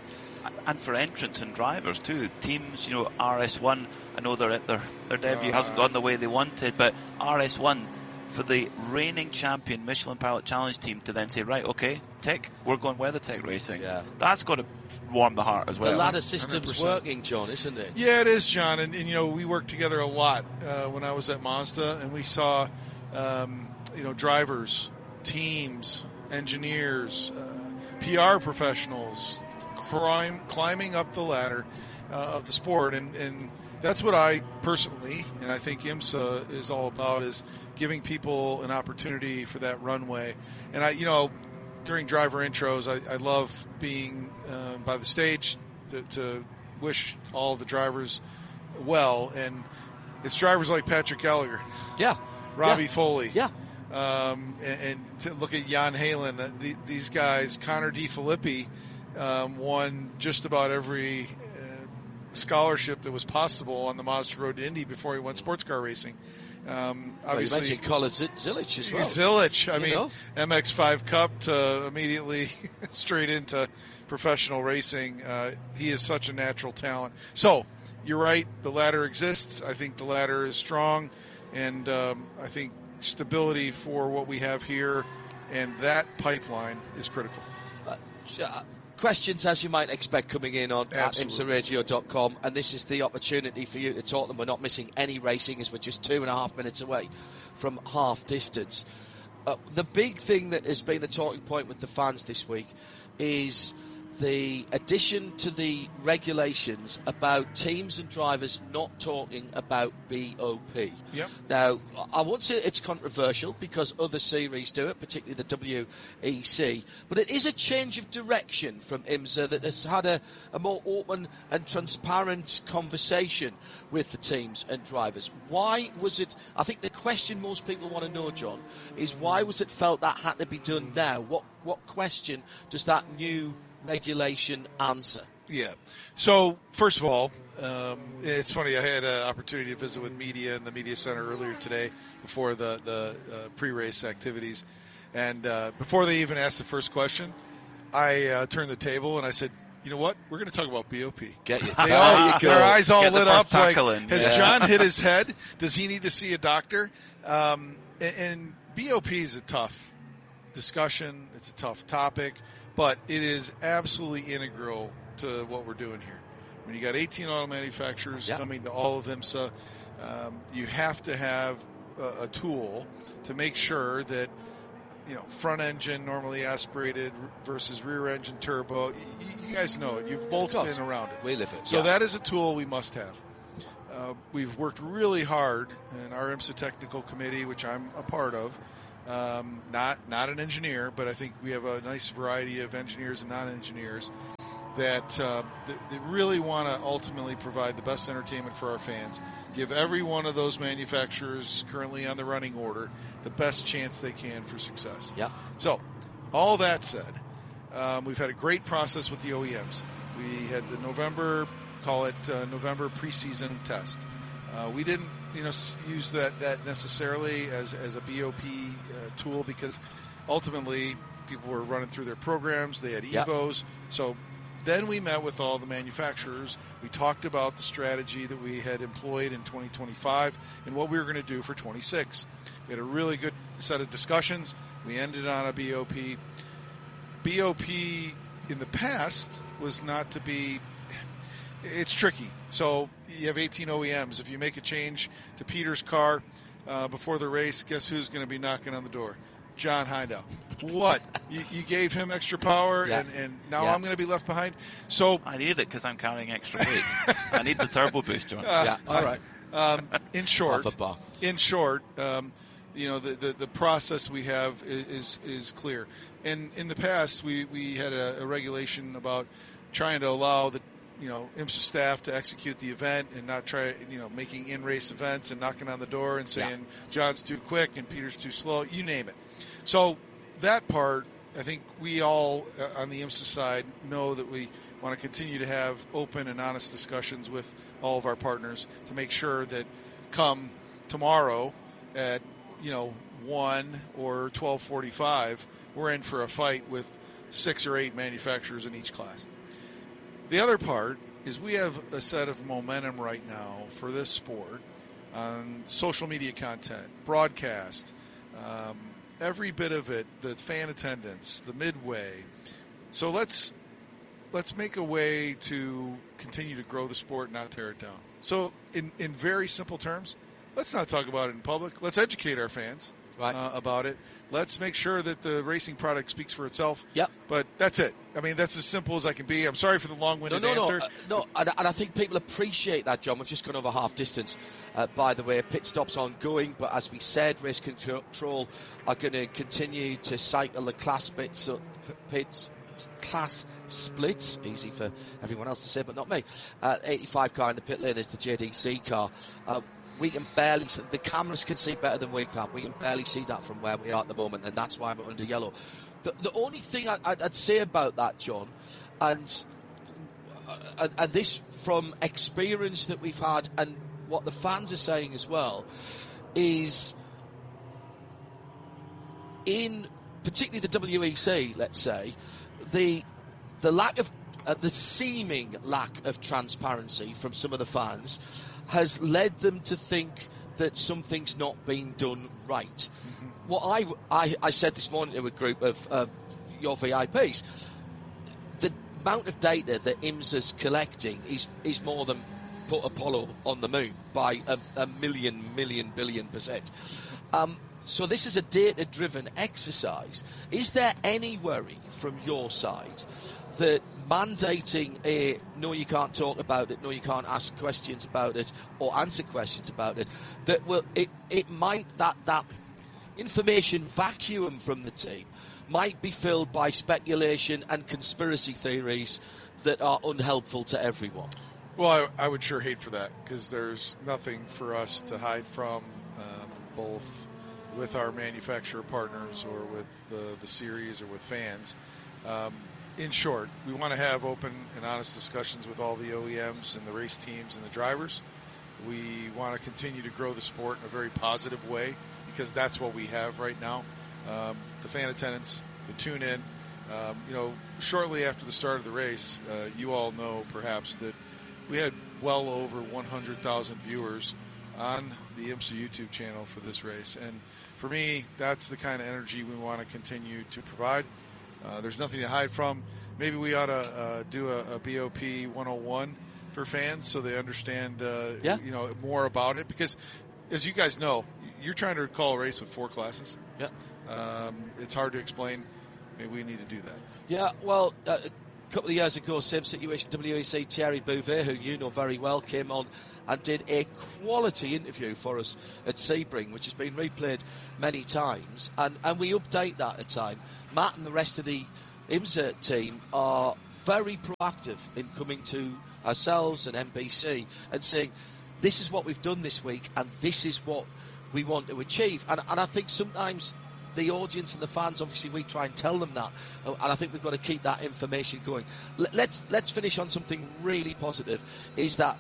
And for entrants and drivers too. Teams, you know, R S one, I know their their, their debut hasn't gone the way they wanted, but R S one, for the reigning champion Michelin Pilot Challenge team to then say, right, okay, Tech, we're going WeatherTech racing. Yeah. That's got to warm the heart as well. The ladder system's one hundred percent. working, John, isn't it? Yeah, it is, John. And, and you know, we worked together a lot uh, when I was at Mazda, and we saw, um, you know, drivers, teams, engineers, uh, P R professionals, crime, climbing up the ladder uh, of the sport. And, and that's what I personally, and I think IMSA is all about, is giving people an opportunity for that runway. And I, you know, during driver intros, I, I love being uh, by the stage to, to wish all the drivers well. And it's drivers like Patrick Gallagher, Yeah. Robbie Yeah. Foley, Yeah. um, and, and to look at Jan Halen. Uh, the, these guys, Connor DeFilippi, um, won just about every uh, scholarship that was possible on the Mazda Road to Indy before he went sports car racing. Um, Well, you obviously, mentioned Colin Z- Zilich as well. Zilich, I You mean, know? M X five Cup to immediately straight into professional racing. Uh, he is such a natural talent. So, you're right, the ladder exists. I think the ladder is strong, and um, I think stability for what we have here and that pipeline is critical. Uh, questions, as you might expect, coming in on at Absolutely. imsa radio dot com, and this is the opportunity for you to talk them. We're not missing any racing as we're just two and a half minutes away from half distance. Uh, the big thing that has been the talking point with the fans this week is the addition to the regulations about teams and drivers not talking about B O P. Yep. Now, I won't say it's controversial because other series do it, particularly the W E C, but it is a change of direction from IMSA that has had a, a more open and transparent conversation with the teams and drivers. Why was it, I think the question most people want to know, John, is why was it felt that had to be done now? What, what question does that new regulation answer? Yeah. So, first of all, um, it's funny. I had an opportunity to visit with media in the media center earlier today before the, the uh, pre-race activities. And uh, before they even asked the first question, I uh, turned the table and I said, you know what? We're going to talk about B O P. Get you. They all, There you go. their eyes all Get the lit first up like, tackle in. has Yeah. John hit his head? Does he need to see a doctor? Um, and, and B O P is a tough discussion. It's a tough topic. But it is absolutely integral to what we're doing here. When you got eighteen auto manufacturers Yeah. coming to all of IMSA, um, you have to have a, a tool to make sure that, you know, front engine normally aspirated versus rear engine turbo. You, you guys know it. You've both Of course. been around it. We live it. So yeah. that is a tool we must have. Uh, we've worked really hard in our IMSA technical committee, which I'm a part of, Um, not not an engineer, but I think we have a nice variety of engineers and non-engineers that uh, that, that really want to ultimately provide the best entertainment for our fans. Give every one of those manufacturers currently on the running order the best chance they can for success. Yeah. So, all that said, um, we've had a great process with the O E Ms. We had the November, call it uh, November preseason test. Uh, we didn't, you know, use that, that necessarily as, as a B O P uh, tool because ultimately people were running through their programs. They had Yep. Evos. So then we met with all the manufacturers. We talked about the strategy that we had employed in twenty twenty-five and what we were going to do for twenty-six. We had a really good set of discussions. We ended on a B O P. B O P in the past was not to be, it's tricky. So you have eighteen O E Ms. If you make a change to Peter's car uh, before the race, guess who's going to be knocking on the door? John Hindau. What? you, you gave him extra power, Yeah. and, and now Yeah. I'm going to be left behind? So I need it because I'm carrying extra weight. I need the turbo boost, John. Uh, Yeah, all right. Um, in short, Off a bar. in short, um, you know, the, the, the process we have is, is is clear. And in the past, we, we had a, a regulation about trying to allow the, you know, IMSA staff to execute the event and not try, you know, making in-race events and knocking on the door and saying, Yeah. John's too quick and Peter's too slow, you name it. So that part, I think we all uh, on the IMSA side know that we want to continue to have open and honest discussions with all of our partners to make sure that come tomorrow at, you know, one or twelve forty-five, we're in for a fight with six or eight manufacturers in each class. The other part is we have a set of momentum right now for this sport on social media content, broadcast, um, every bit of it, the fan attendance, the midway. So let's let's make a way to continue to grow the sport, not tear it down. So in, in very simple terms, let's not talk about it in public. Let's educate our fans Right. uh, about it. Let's make sure that the racing product speaks for itself. Yep. But that's it. I mean, that's as simple as I can be. I'm sorry for the long-winded no, no, answer. No, uh, no, and, and I think people appreciate that, John. We've just gone over half distance. Uh, by the way, pit stop's ongoing, but as we said, race control are going to continue to cycle the class bits, up, pits, class splits. Easy for everyone else to say, but not me. Uh, eighty-five car in the pit lane is the J D C car. Uh, we can barely see, the cameras can see better than we can. We can barely see that from where we are at the moment, and that's why we're under yellow. The, the only thing I, I'd, I'd say about that, John, and, uh, and this from experience that we've had and what the fans are saying as well, is in particularly the W E C, let's say, the the lack of uh, the seeming lack of transparency from some of the fans has led them to think that something's not being done right. Mm-hmm. What I, I, I said this morning to a group of uh, your V I Ps, the amount of data that IMSA's collecting is, is more than put Apollo on the moon by a, a million, million, billion percent. Um, so this is a data-driven exercise. Is there any worry from your side that mandating a no, you can't talk about it, no, you can't ask questions about it or answer questions about it, that will it, it might that that information vacuum from the team might be filled by speculation and conspiracy theories that are unhelpful to everyone? Well, I, I would sure hate for that because there's nothing for us to hide from, um, both with our manufacturer partners or with the, the series or with fans. Um, in short, we want to have open and honest discussions with all the O E Ms and the race teams and the drivers. We want to continue to grow the sport in a very positive way because that's what we have right now. Um, the fan attendance, the tune-in. Um, you know, shortly after the start of the race, uh, you all know perhaps that we had well over one hundred thousand viewers on the IMSA YouTube channel for this race. And for me, that's the kind of energy we want to continue to provide. Uh, there's nothing to hide from. Maybe we ought to uh, do a, a B O P one oh one for fans so they understand uh, yeah. you know, more about it. Because, as you guys know, you're trying to call a race with four classes. Yeah. Um, it's hard to explain. Maybe we need to do that. Yeah, well, uh, A couple of years ago, same situation, W E C Thierry Bouvet, who you know very well, came on and did a quality interview for us at Sebring, which has been replayed many times, and, and we update that at time. Matt and the rest of the IMSA team are very proactive in coming to ourselves and N B C and saying, this is what we've done this week and this is what we want to achieve. And, and I think sometimes the audience and the fans, obviously we try and tell them that, and I think we've got to keep that information going. Let's let's finish on something really positive, is that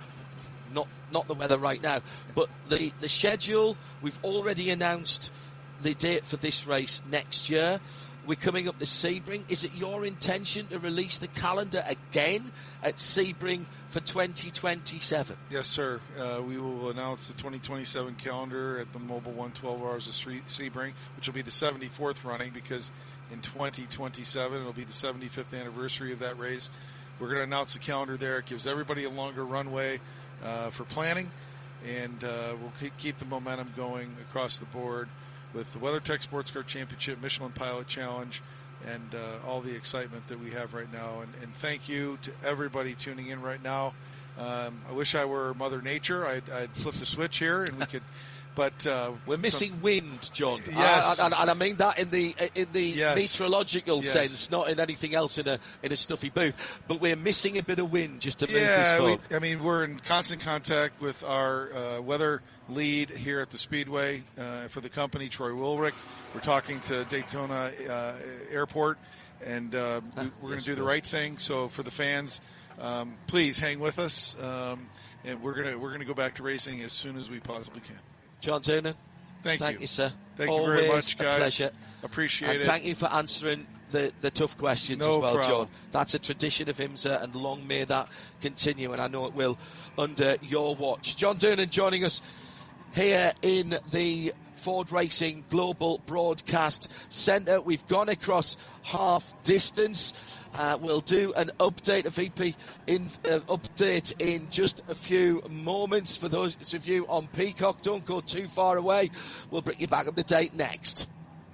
not not the weather right now, but the, the schedule. We've already announced the date for this race next year. We're coming up to Sebring. Is it your intention to release the calendar again at Sebring for twenty twenty-seven? Yes, sir. Uh, we will announce the twenty twenty-seven calendar at the Mobile One twelve Hours of Sebring, which will be the seventy-fourth running, because in twenty twenty-seven it'll be the seventy-fifth anniversary of that race. We're going to announce the calendar there. It gives everybody a longer runway uh, for planning, and uh, we'll keep the momentum going across the board with the WeatherTech Sports Car Championship, Michelin Pilot Challenge, and uh, all the excitement that we have right now. And, and thank you to everybody tuning in right now. Um, I wish I were Mother Nature. I'd, I'd flip the switch here, and we could. But uh, we're missing some, wind, John. Yes, I, I, and I mean that in the in the yes. meteorological yes. sense, not in anything else in a in a stuffy booth. But we're missing a bit of wind just to move yeah, this forward. We, I mean, we're in constant contact with our uh, weather lead here at the Speedway uh, for the company, Troy Wilrick. We're talking to Daytona uh, Airport, and uh, we, we're going to do the right thing. So for the fans, um, please hang with us, um, and we're gonna we're gonna go back to racing as soon as we possibly can. John Doonan, thank, thank you. you, sir. Thank Always you very much, guys. A pleasure. Appreciate and it. Thank you for answering the, the tough questions no as well, problem. John. That's a tradition of IMSA, and long may that continue, and I know it will under your watch. John Doonan joining us here in the Ford Racing Global Broadcast Centre. We've gone across half distance. Uh, we'll do an update, a V P in, uh, update in just a few moments. For those of you on Peacock, don't go too far away. We'll bring you back up to date next.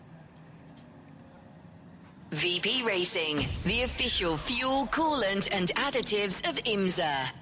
V P Racing, the official fuel, coolant and additives of IMSA.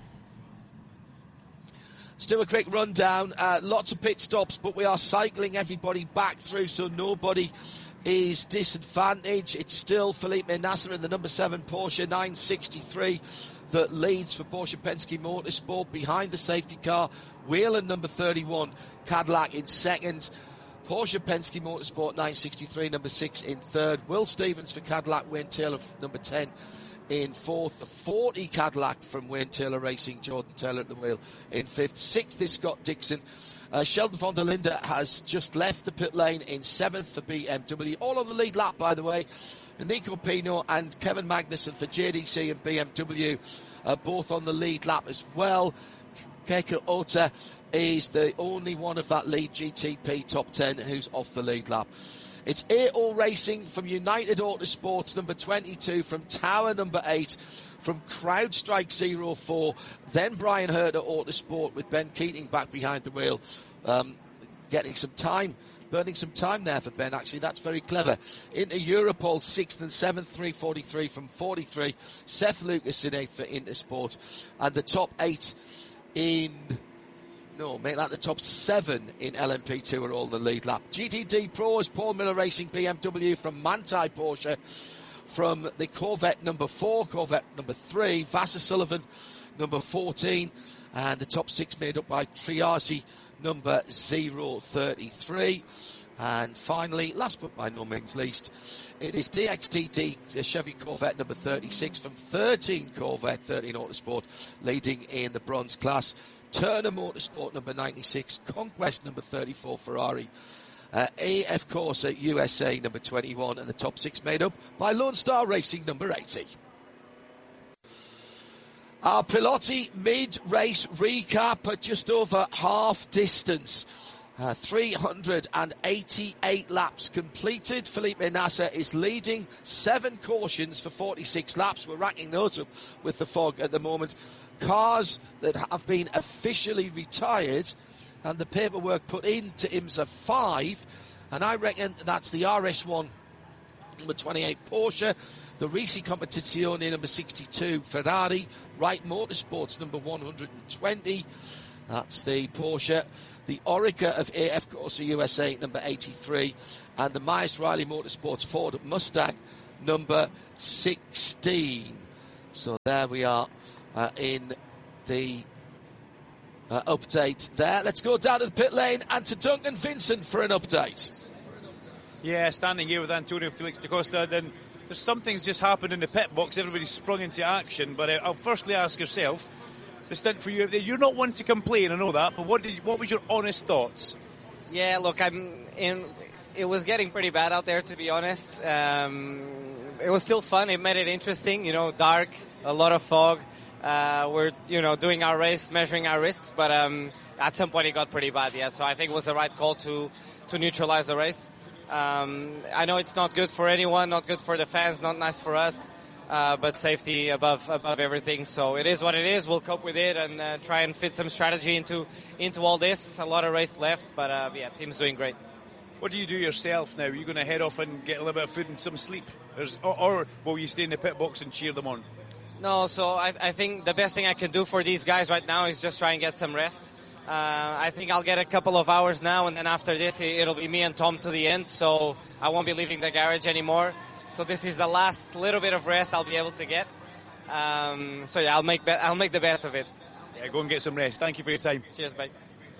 Still a quick rundown. Uh, lots of pit stops, but we are cycling everybody back through, so nobody is disadvantaged. It's still Felipe Nasser in the number seven Porsche nine sixty-three that leads for Porsche Penske Motorsport. Behind the safety car, Whelen number thirty-one, Cadillac in second. Porsche Penske Motorsport nine sixty-three, number six in third. Will Stevens for Cadillac, Wayne Taylor number ten in fourth. The forty Cadillac from Wayne Taylor Racing, Jordan Taylor at the wheel in fifth. Sixth is Scott Dixon. Uh, Sheldon von der Linde has just left the pit lane in seventh for B M W. All on the lead lap, by the way. Nico Pino and Kevin Magnussen for J D C and B M W are both on the lead lap as well. Keiko Ota is the only one of that lead G T P top ten who's off the lead lap. It's A O Racing from United Autosports, number twenty-two, from Tower, number eight, from CrowdStrike zero four, then Brian Herter Autosport with Ben Keating back behind the wheel, um, getting some time, burning some time there for Ben, actually. That's very clever. Into Europol, sixth and seventh, three forty-three from forty-three. Seth Lucas in eighth for Intersport. And the top eight in... No, make that the top seven in L M P two are all the lead lap. G T D Pros, Paul Miller Racing B M W from Manthey Porsche. From the Corvette number four, Corvette number three, Vassar Sullivan number fourteen. And the top six made up by Triasi number zero thirty-three. And finally, last but by no means least, it is D X T D Chevy Corvette number thirty-six from thirteen Corvette, thirteen Autosport, leading in the bronze class. Turner Motorsport number ninety-six, Conquest number thirty-four Ferrari, uh, A F Corsa U S A number twenty-one, and the top six made up by Lone Star Racing number eighty. Our Pilotti mid-race recap at just over half distance. Uh, three hundred eighty-eight laps completed. Felipe Nasser is leading, seven cautions for forty-six laps. We're racking those up with the fog at the moment. Cars that have been officially retired and the paperwork put into IMSA five, and I reckon that's the R S one number twenty-eight Porsche, the Risi Competizione number sixty-two, Ferrari, Wright Motorsports number one hundred twenty, that's the Porsche, the Orica of A F Corsa U S A number eighty-three, and the Myers Riley Motorsports Ford Mustang number sixteen. So there we are uh, in the uh, update there. Let's go down to the pit lane and to Duncan Vincent for an update. Yeah, standing here with Antonio Felix da Costa, then there's something's just happened in the pit box. Everybody's sprung into action, but uh, I'll firstly ask yourself, the stint for you, you're not one to complain, I know that, but what did you, what was your honest thoughts? Yeah, look, I'm in. It was getting pretty bad out there, to be honest. Um, it was still fun. It made it interesting. You know, dark, a lot of fog. Uh, we're, you know, doing our race, measuring our risks, but um, at some point it got pretty bad. Yeah, so I think it was the right call to to neutralize the race. Um, I know it's not good for anyone, not good for the fans, not nice for us. Uh, but safety above above everything. So it is what it is. We'll cope with it and uh, try and fit some strategy into into all this. A lot of race left, but uh, yeah, team's doing great. What do you do yourself now? Are you going to head off and get a little bit of food and some sleep? Or, or will you stay in the pit box and cheer them on? No, so I, I think the best thing I can do for these guys right now is just try and get some rest. Uh, I think I'll get a couple of hours now, and then after this, it'll be me and Tom to the end, so I won't be leaving the garage anymore. So this is the last little bit of rest I'll be able to get. Um, so yeah, I'll make be- I'll make the best of it. Yeah, go and get some rest. Thank you for your time. Cheers, bye.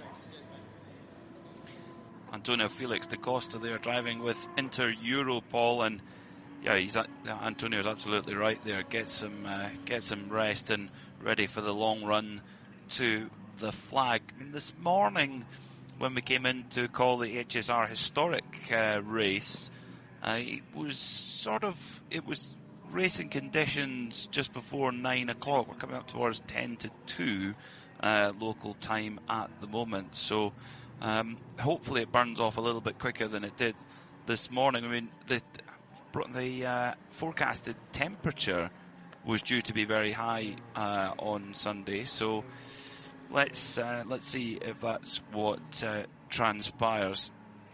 Antonio Felix da Costa there driving with Inter Europol, and yeah, he's uh, Antonio's absolutely right there. Get some uh, get some rest and ready for the long run to the flag. I mean, this morning when we came in to call the H S R historic uh, race, uh, it was sort of it was racing conditions just before nine o'clock. We're coming up towards ten to two uh, local time at the moment, so. Um, hopefully it burns off a little bit quicker than it did this morning. I mean, the the uh, forecasted temperature was due to be very high uh, on Sunday, so let's uh, let's see if that's what uh, transpires.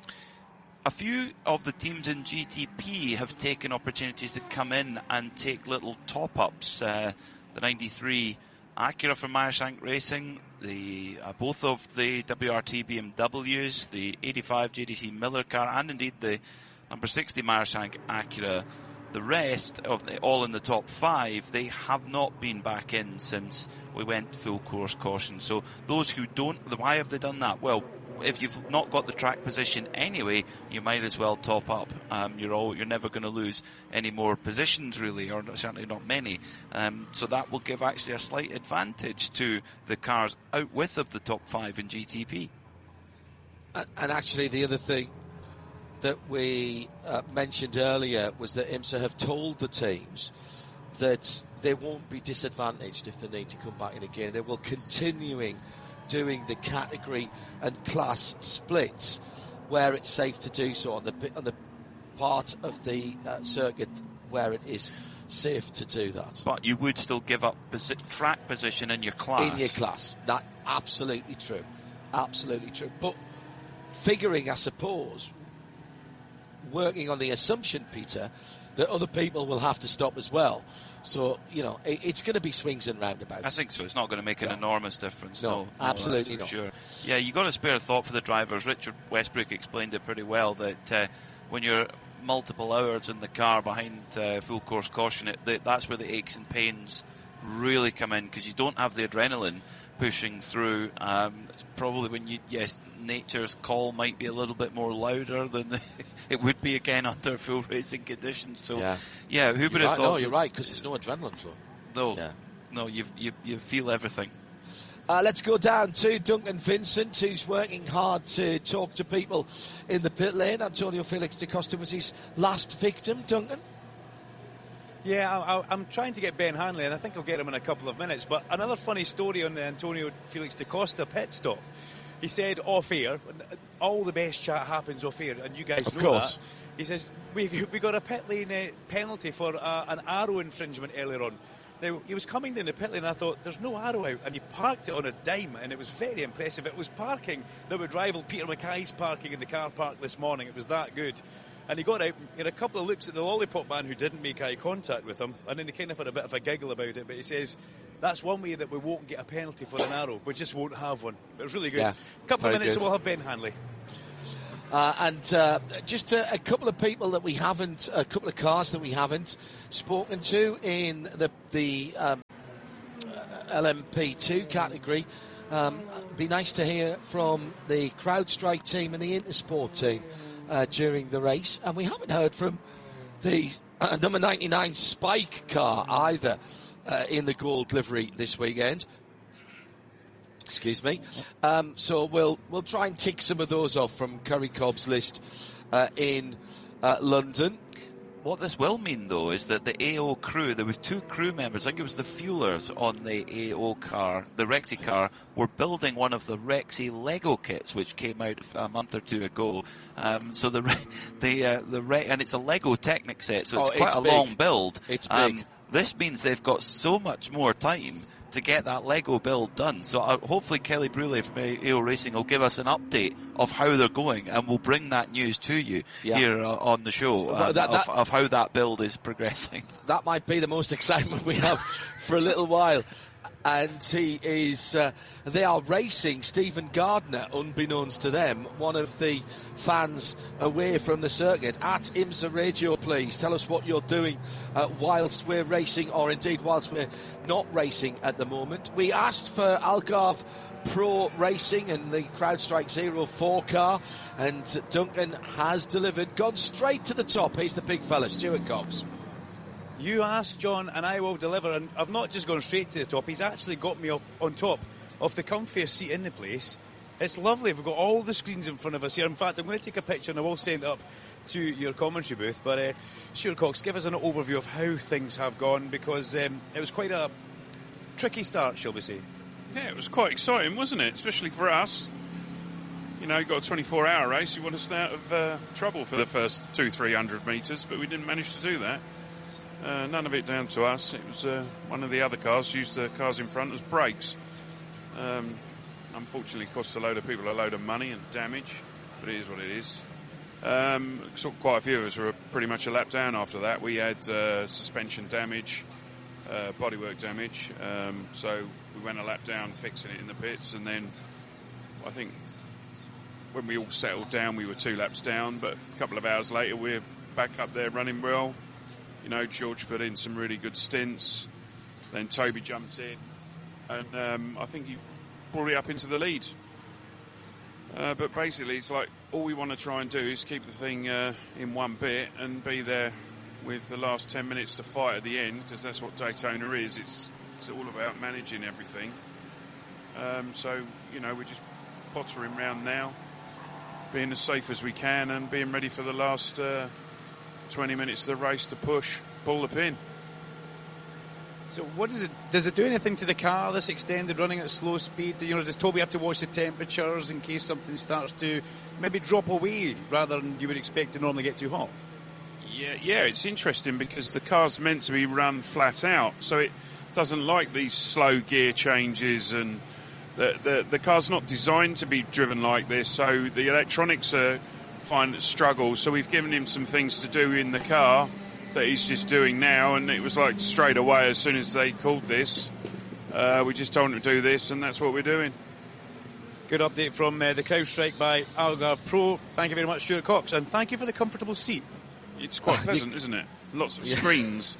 A few of the teams in G T P have taken opportunities to come in and take little top-ups. Uh, the ninety-three Acura from Meyershank Racing, the uh, both of the W R T B M Ws, the eighty-five J D C Miller car, and indeed the number sixty Meyershank Acura. The rest of the, all in the top five, they have not been back in since we went full course caution. So those who don't, why have they done that? Well, if you've not got the track position anyway, you might as well top up. Um, you're all, you're never going to lose any more positions really, or certainly not many. Um, so that will give actually a slight advantage to the cars out with of the top five in G T P. And, and actually the other thing that we uh, mentioned earlier was that IMSA have told the teams that they won't be disadvantaged if they need to come back in again. They will continuing doing the category and class splits where it's safe to do so on the on the part of the uh, circuit where it is safe to do that. But you would still give up posi- track position in your class. In your class. That absolutely true. Absolutely true. But figuring, I suppose, working on the assumption, Peter, that other people will have to stop as well. So, you know, it, it's going to be swings and roundabouts. I think so. It's not going to make an no. enormous difference. No, no, no absolutely not. Sure. Yeah, you got to spare a thought for the drivers. Richard Westbrook explained it pretty well that uh, when you're multiple hours in the car behind uh, full course caution, it, that, that's where the aches and pains really come in, because you don't have the adrenaline pushing through. Um, it's probably when you, yes, nature's call might be a little bit more louder than the it would be again under full racing conditions. So, yeah, yeah who would you're have right. thought? No, you're right, because there's no adrenaline flow. No, yeah. no, you you you feel everything. Uh, let's go down to Duncan Vincent, who's working hard to talk to people in the pit lane. Antonio Felix da Costa was his last victim. Duncan? Yeah, I, I, I'm trying to get Ben Hanley, and I think I'll get him in a couple of minutes. But another funny story on the Antonio Felix da Costa pit stop. He said off air, all the best chat happens off air, and you guys of know course. that. He says, we we got a pit lane uh, penalty for uh, an arrow infringement earlier on. Now, he was coming down the pit lane, and I thought, there's no arrow out, and he parked it on a dime, and it was very impressive. It was parking that would rival Peter Mackay's parking in the car park this morning. It was that good. And he got out, he had a couple of looks at the lollipop man who didn't make eye contact with him, and then he kind of had a bit of a giggle about it, but he says, that's one way that we won't get a penalty for an arrow. We just won't have one. It was really good. Yeah, a couple of minutes good. and we'll have Ben Hanley. Uh, and uh, just a, a couple of people that we haven't, a couple of cars that we haven't spoken to in the the um, L M P two category. Um, it'd be nice to hear from the CrowdStrike team and the Intersport team uh, during the race. And we haven't heard from the uh, number ninety-nine Spike car either uh, in the gold livery this weekend. Excuse me. Um, so we'll we'll try and tick some of those off from Curry Cobb's list uh, in uh, London. What this will mean, though, is that the A O crew, there was two crew members, I think it was the fuelers on the A O car, the Rexy car, were building one of the Rexy Lego kits, which came out a month or two ago. Um, so the the uh, the Re- and it's a Lego Technic set, so it's oh, quite it's a big. long build. It's um, big. This means they've got so much more time to get that Lego build done. So uh, hopefully Kelly Brulé from A O Racing will give us an update of how they're going, and we'll bring that news to you yeah. here uh, on the show um, that, that, of, of how that build is progressing. That might be the most excitement we have for a little while. And he is, uh, they are racing Stephen Gardner, unbeknownst to them, one of the fans away from the circuit. At IMSA Radio, please tell us what you're doing uh, whilst we're racing, or indeed whilst we're not racing at the moment. We asked for Algarve Pro Racing and the CrowdStrike Zero four car, and Duncan has delivered, gone straight to the top. He's the big fella, Stuart Cox. You ask, John, and I will deliver. And I've not just gone straight to the top. He's actually got me up on top of the comfiest seat in the place. It's lovely. We've got all the screens in front of us here. In fact, I'm going to take a picture and I will send it up to your commentary booth. But uh, Stuart Cox, give us an overview of how things have gone, because um, it was quite a tricky start, shall we say. Yeah, it was quite exciting, wasn't it? Especially for us. You know, you've got a twenty-four hour race. You want to stay out of uh, trouble for the first two, three hundred metres, but we didn't manage to do that. Uh, none of it down to us. It was uh, one of the other cars used the cars in front as brakes. Um, unfortunately, cost a load of people a load of money and damage, but it is what it is. Um, so quite a few of us were pretty much a lap down after that. We had uh, suspension damage, uh, bodywork damage, um, so we went a lap down fixing it in the pits, and then I think when we all settled down, we were two laps down, but a couple of hours later we're back up there running well. You know, George put in some really good stints. Then Toby jumped in, and um, I think he brought it up into the lead. Uh, but basically, it's like all we want to try and do is keep the thing uh, in one bit and be there with the last ten minutes to fight at the end, because that's what Daytona is. It's it's all about managing everything. Um, so, you know, we're just pottering around now, being as safe as we can and being ready for the last Uh, twenty minutes of the race to push, pull the pin. So what does it, does it do anything to the car, this extended running at slow speed? You know, does Toby have to watch the temperatures in case something starts to maybe drop away rather than you would expect to normally get too hot? Yeah, yeah, it's interesting because the car's meant to be run flat out, so it doesn't like these slow gear changes, and the, the, the car's not designed to be driven like this, so the electronics are find struggles, so we've given him some things to do in the car that he's just doing now, and it was like straight away as soon as they called this, uh, we just told him to do this, and that's what we're doing. Good update from uh, the CrowdStrike by Algarve Pro. Thank you very much, Stuart Cox, and thank you for the comfortable seat. It's quite pleasant, isn't it? Lots of screens.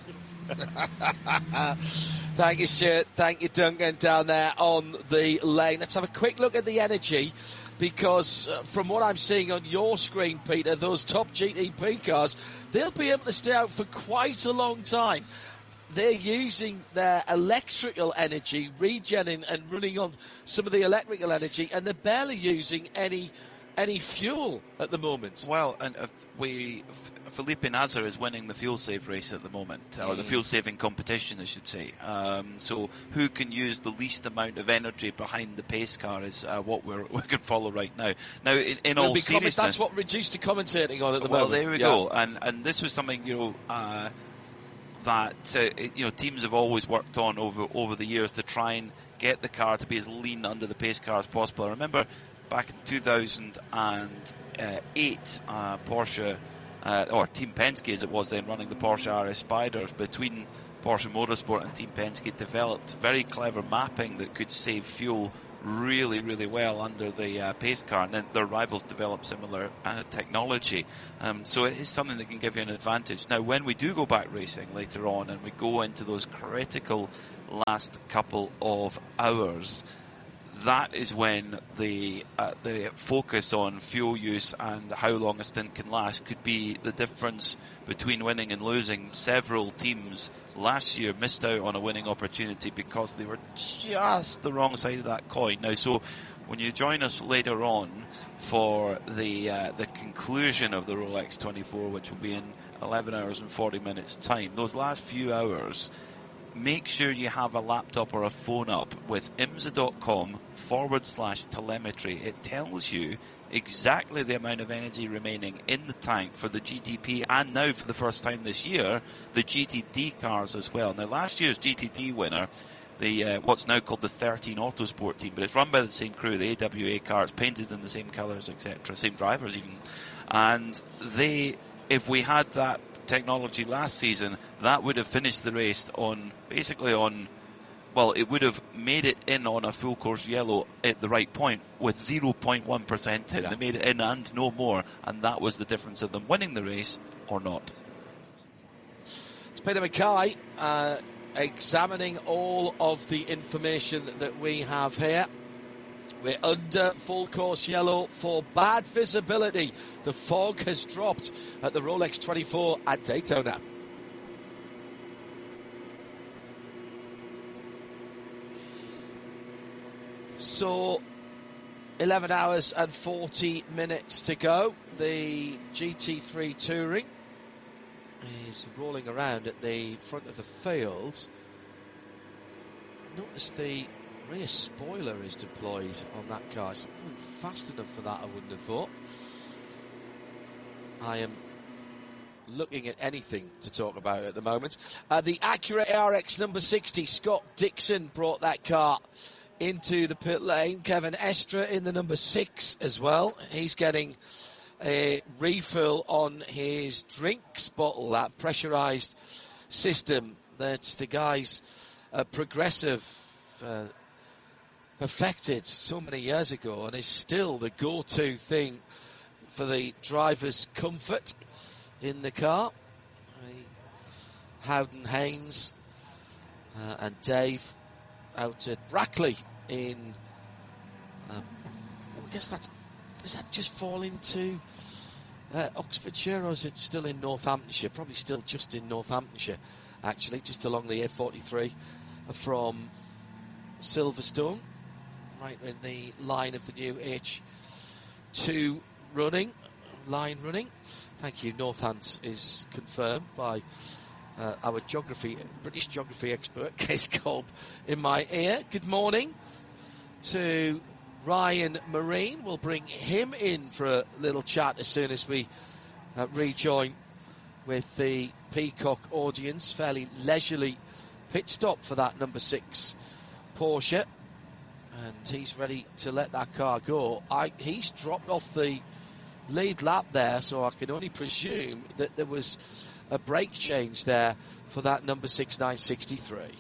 Thank you, Stuart. Thank you, Duncan, down there on the lane. Let's have a quick look at the energy, because uh, from what I'm seeing on your screen, Peter, those top G T P cars, they'll be able to stay out for quite a long time. They're using their electrical energy, regenning and running on some of the electrical energy, and they're barely using any any fuel at the moment. Well, and uh, we... Felipe Nasr is winning the fuel save race at the moment, or the fuel saving competition, I should say. Um, so who can use the least amount of energy behind the pace car is uh, what we're we can follow right now. Now, in, in all seriousness, that's what reduced to commentating on at the well, moment. Well, there we yeah. go. And and this was something, you know, uh, that uh, it, you know teams have always worked on over over the years to try and get the car to be as lean under the pace car as possible. I remember back in two thousand eight, uh, Porsche uh, or Team Penske as it was then, running the Porsche R S Spyders between Porsche Motorsport and Team Penske, developed very clever mapping that could save fuel really, really well under the uh, pace car, and then their rivals developed similar uh, technology. Um, so it is something that can give you an advantage. Now, when we do go back racing later on and we go into those critical last couple of hours, that is when the uh, the focus on fuel use and how long a stint can last could be the difference between winning and losing. Several teams last year missed out on a winning opportunity because they were just the wrong side of that coin. Now, so when you join us later on for the uh, the conclusion of the Rolex twenty-four, which will be in eleven hours and forty minutes time, those last few hours, make sure you have a laptop or a phone up with imsa.com forward slash telemetry. It tells you exactly the amount of energy remaining in the tank for the G T P, and now for the first time this year, the G T D cars as well. Now, last year's G T D winner, the uh, what's now called the thirteen Autosport team, but it's run by the same crew, the A W A car, it's painted in the same colours, et cetera, same drivers even. And they, if we had that technology last season, that would have finished the race on, basically on, well, it would have made it in on a full course yellow at the right point with zero point one percent in. Yeah. They made it in and no more, and that was the difference of them winning the race or not. It's Peter Mackay uh, examining all of the information that we have here. We're under full course yellow for bad visibility. The fog has dropped at the Rolex twenty-four at Daytona. So, eleven hours and forty minutes to go. The G T three Touring is rolling around at the front of the field. Notice the rear spoiler is deployed on that car. It's not moving fast enough for that, I wouldn't have thought. I am looking at anything to talk about at the moment. Uh, the Acura A R X number sixty, Scott Dixon brought that car into the pit lane. Kevin Estre in the number six as well. He's getting a refill on his drinks bottle, that pressurized system that the guys uh, Progressive uh, perfected so many years ago, and is still the go-to thing for the driver's comfort in the car. Howden Haynes uh, and Dave out at Brackley in, um, well, I guess that's, does that just fall into uh, Oxfordshire, or is it still in Northamptonshire? Probably still just in Northamptonshire, actually, just along the A forty-three from Silverstone, right in the line of the new H two running, line running. Thank you, Northants is confirmed by Uh, our geography, British geography expert, Kes Cobb, in my ear. Good morning to Ryan Marine. We'll bring him in for a little chat as soon as we uh, rejoin with the Peacock audience. Fairly leisurely pit stop for that number six Porsche, and he's ready to let that car go. I, he's dropped off the lead lap there, so I can only presume that there was a brake change there for that number six nine sixty-three.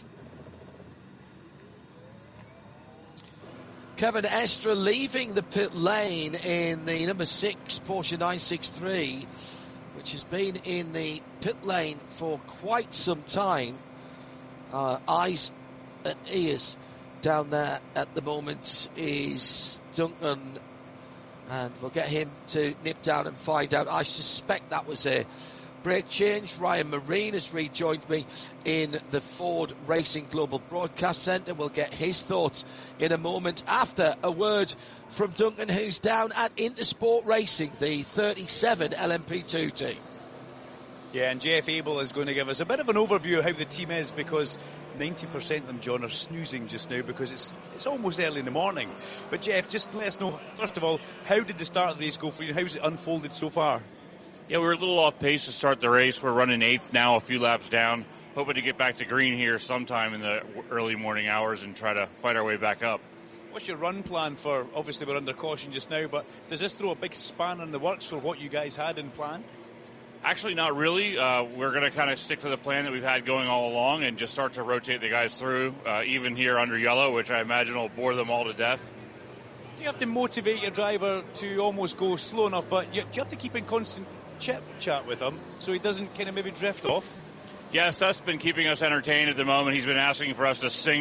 Kevin Estre leaving the pit lane in the number six Porsche nine sixty-three, which has been in the pit lane for quite some time. Uh, eyes and ears down there at the moment is Duncan, and we'll get him to nip down and find out. I suspect that was a brake change. Ryan Marine has rejoined me in the Ford Racing Global Broadcast Centre. We'll get his thoughts in a moment after a word from Duncan, who's down at Intersport Racing, the thirty-seven L M P two team. Yeah, and Jeff Abel is going to give us a bit of an overview of how the team is, because ninety percent of them, John, are snoozing just now because it's it's almost early in the morning. But Jeff, just let us know, first of all, how did the start of the race go for you? How's it unfolded so far? Yeah, we were a little off pace to start the race. We're running eighth now, a few laps down. Hoping to get back to green here sometime in the early morning hours and try to fight our way back up. What's your run plan for, obviously we're under caution just now, but does this throw a big spanner in the works for what you guys had in plan? Actually, not really. Uh, we're going to kind of stick to the plan that we've had going all along and just start to rotate the guys through, uh, even here under yellow, which I imagine will bore them all to death. Do you have to motivate your driver to almost go slow enough, but you, do you have to keep in constant chip chat with him so he doesn't kind of maybe drift off? Yes, that's been keeping us entertained at the moment. He's been asking for us to sing